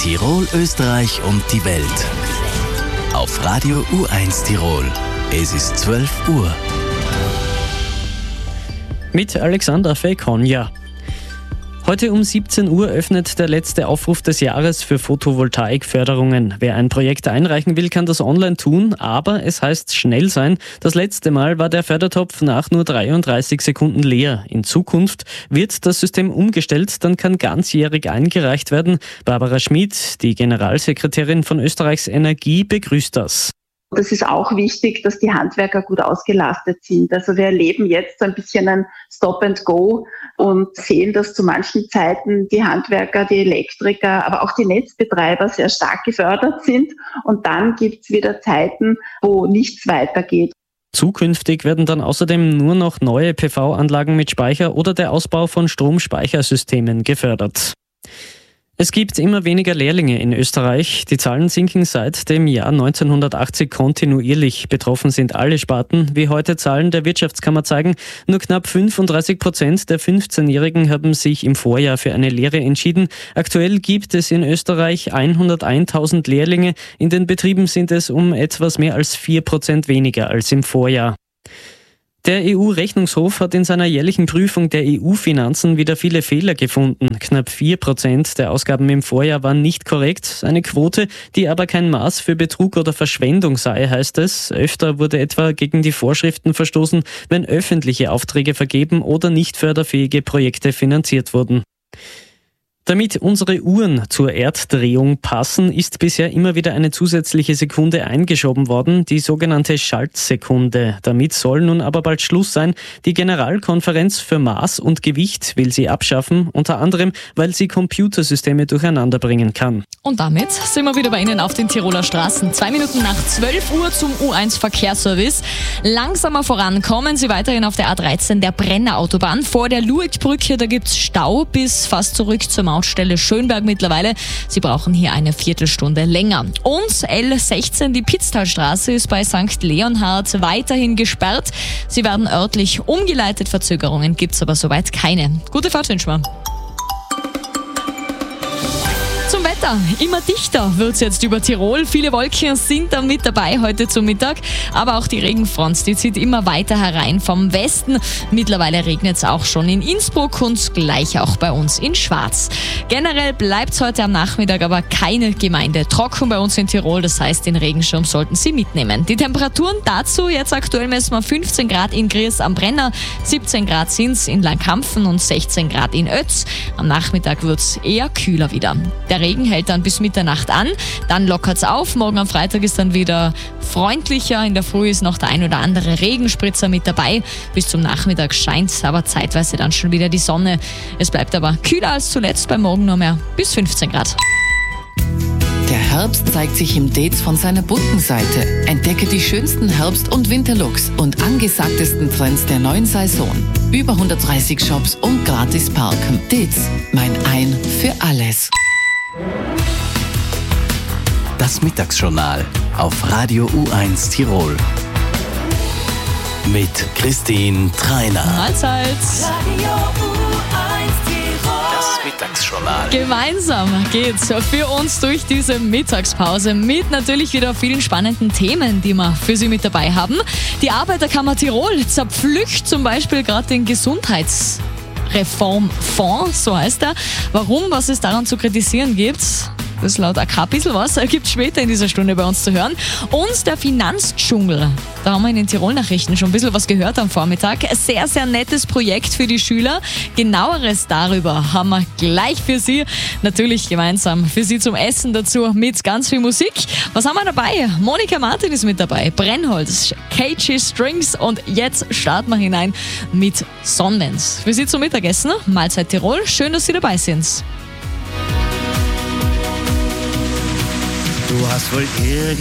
Tirol, Österreich und die Welt. Auf Radio U1 Tirol. Es ist 12 Uhr. Mit Alexander Fekonja. Heute um 17 Uhr öffnet der letzte Aufruf des Jahres für Photovoltaikförderungen. Wer ein Projekt einreichen will, kann das online tun, aber es heißt schnell sein. Das letzte Mal war der Fördertopf nach nur 33 Sekunden leer. In Zukunft wird das System umgestellt, dann kann ganzjährig eingereicht werden. Barbara Schmid, die Generalsekretärin von Österreichs Energie, begrüßt das. Das ist auch wichtig, dass die Handwerker gut ausgelastet sind. Also wir erleben jetzt so ein bisschen ein Stop and Go und sehen, dass zu manchen Zeiten die Handwerker, die Elektriker, aber auch die Netzbetreiber sehr stark gefördert sind. Und dann gibt es wieder Zeiten, wo nichts weitergeht. Zukünftig werden dann außerdem nur noch neue PV-Anlagen mit Speicher oder der Ausbau von Stromspeichersystemen gefördert. Es gibt immer weniger Lehrlinge in Österreich. Die Zahlen sinken seit dem Jahr 1980 kontinuierlich. Betroffen sind alle Sparten. Wie heute Zahlen der Wirtschaftskammer zeigen, nur knapp 35% der 15-Jährigen haben sich im Vorjahr für eine Lehre entschieden. Aktuell gibt es in Österreich 101.000 Lehrlinge. In den Betrieben sind es um etwas mehr als 4% weniger als im Vorjahr. Der EU-Rechnungshof hat in seiner jährlichen Prüfung der EU-Finanzen wieder viele Fehler gefunden. Knapp 4% der Ausgaben im Vorjahr waren nicht korrekt. Eine Quote, die aber kein Maß für Betrug oder Verschwendung sei, heißt es. Öfter wurde etwa gegen die Vorschriften verstoßen, wenn öffentliche Aufträge vergeben oder nicht förderfähige Projekte finanziert wurden. Damit unsere Uhren zur Erddrehung passen, ist bisher immer wieder eine zusätzliche Sekunde eingeschoben worden, die sogenannte Schaltsekunde. Damit soll nun aber bald Schluss sein. Die Generalkonferenz für Maß und Gewicht will sie abschaffen, unter anderem, weil sie Computersysteme durcheinander bringen kann. Und damit sind wir wieder bei Ihnen auf den Tiroler Straßen. 2 Minuten nach 12 Uhr zum U1 Verkehrsservice. Langsamer voran kommen Sie weiterhin auf der A13 der Brenner Autobahn. Vor der Luegbrücke, da gibt's Stau bis fast zurück zur Mautstelle Schönberg mittlerweile. Sie brauchen hier eine Viertelstunde länger. Und L16, die Pitztalstraße, ist bei St. Leonhard weiterhin gesperrt. Sie werden örtlich umgeleitet. Verzögerungen gibt's aber soweit keine. Gute Fahrt wünschen wir. Zum Wetter. Immer dichter wird's jetzt über Tirol. Viele Wolken sind da mit dabei heute zum Mittag. Aber auch die Regenfront, die zieht immer weiter herein vom Westen. Mittlerweile regnet es auch schon in Innsbruck und gleich auch bei uns in Schwaz. Generell bleibt's heute am Nachmittag aber keine Gemeinde trocken bei uns in Tirol. Das heißt, den Regenschirm sollten Sie mitnehmen. Die Temperaturen dazu, jetzt aktuell messen wir 15 Grad in Gries am Brenner, 17 Grad sind's in Langkampfen und 16 Grad in Ötz. Am Nachmittag wird's eher kühler wieder. Der Regen hält dann bis Mitternacht an, dann lockert's auf. Morgen am Freitag ist dann wieder freundlicher. In der Früh ist noch der ein oder andere Regenspritzer mit dabei. Bis zum Nachmittag scheint aber zeitweise dann schon wieder die Sonne. Es bleibt aber kühler als zuletzt, bei Morgen nur mehr bis 15 Grad. Der Herbst zeigt sich im Dates von seiner bunten Seite. Entdecke die schönsten Herbst- und Winterlooks und angesagtesten Trends der neuen Saison. Über 130 Shops und gratis parken. Dates, mein Ein für alles. Das Mittagsjournal auf Radio U1 Tirol. Mit Christine Treiner. Mahlzeit. Radio U1 Tirol. Das Mittagsjournal. Gemeinsam geht's für uns durch diese Mittagspause mit natürlich wieder vielen spannenden Themen, die wir für Sie mit dabei haben. Die Arbeiterkammer Tirol zerpflückt zum Beispiel gerade den Gesundheitsreformfonds, so heißt er. Warum, was es daran zu kritisieren gibt, das laut AK ein bisschen was, gibt es später in dieser Stunde bei uns zu hören. Und der Finanzdschungel, da haben wir in den Tirol-Nachrichten schon ein bisschen was gehört am Vormittag. Ein sehr, sehr nettes Projekt für die Schüler. Genaueres darüber haben wir gleich für Sie. Natürlich gemeinsam für Sie zum Essen dazu mit ganz viel Musik. Was haben wir dabei? Monika Martin ist mit dabei, Brennholz, KG Strings und jetzt starten wir hinein mit Sonnenz. Für Sie zum Mittagessen, Mahlzeit Tirol. Schön, dass Sie dabei sind. Du hast wohl